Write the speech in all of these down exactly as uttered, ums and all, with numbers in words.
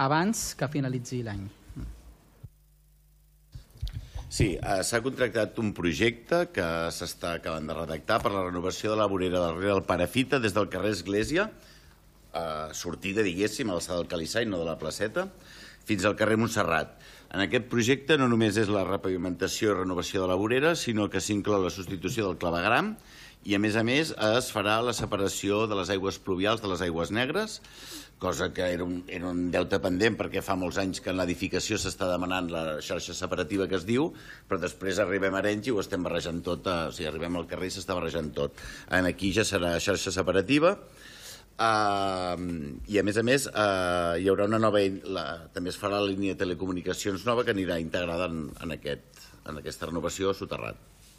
abans que finalitzi l'any. Sí, s'ha contractat un projecte que s'està acabant de redactar per la renovació de la vorera darrere del Perafita des del carrer Església, sortida, diguéssim, a l'alçada del Calissai, no de la placeta, fins al carrer Montserrat. En aquest projecte no només és la repavimentació i renovació de la vorera, sinó que s'inclou la substitució del clavegram i, a més a més, es farà la separació de les aigües pluvials de les aigües negres, cosa que era un, era un deute pendent perquè fa molts anys que en l'edificació s'està demanant la xarxa separativa que es diu, però després arribem a Arenys i ho estem barrejant tot, o sigui, arribem al carrer i s'està barrejant tot. Aquí ja serà xarxa separativa, Uh, i a més a més uh, hi haurà una nova, la, també es farà la línia de telecomunicacions nova que anirà integrada en, en, aquest, en aquesta renovació soterrat.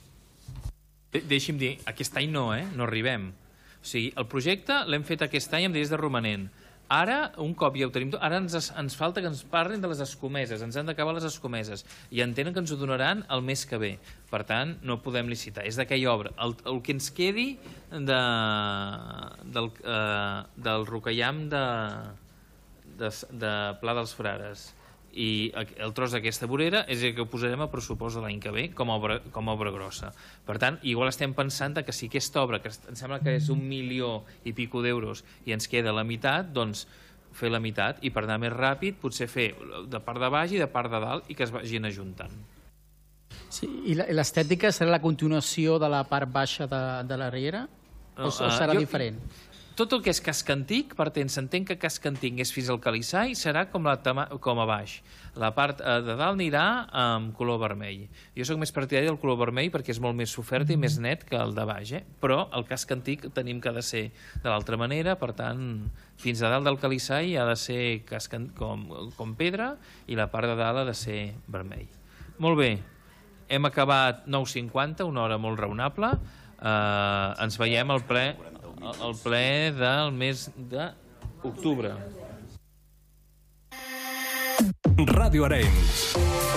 De Deixi'm dir, aquest any no, eh? No arribem. O sigui, el projecte l'hem fet aquest any amb diners de romanent. Ara, un cop ja ho tenim tot, ara ens, ens falta que ens parlin de les escomeses, ens han d'acabar les escomeses, i entenen que ens ho donaran el mes que ve. Per tant, no podem licitar. És d'aquella obra. El, el que ens quedi de, del, eh, del Rocallam de, de, de Pla dels Frares i el tros d'aquesta vorera és el que posarem a pressupost de l'any que ve com a, obra, com a obra grossa. Per tant, igual estem pensant que si aquesta obra, que em sembla que és un milió i pico d'euros i ens queda la meitat, doncs fer la meitat i per anar més ràpid potser fer de part de baix i de part de dalt i que es vagin ajuntant. Sí, i l'estètica serà la continuació de la part baixa de, de la riera? O, o serà uh, jo, diferent? Tot el que és casc antic, per tant, s'entén que casc antic és fins al Calissai, serà com, la, com a baix. La part de dalt anirà amb color vermell. Jo soc més partidari del color vermell perquè és molt més sofert i més net que el de baix, eh? Però el casc antic tenim que ha de ser de l'altra manera, per tant, fins a dalt del Calissai ha de ser casc com, com pedra i la part de dalt ha de ser vermell. Molt bé, hem acabat nou cinquanta, una hora molt raonable. Uh, ens veiem al ple, al ple del mes d'octubre. Ràdio Arenys.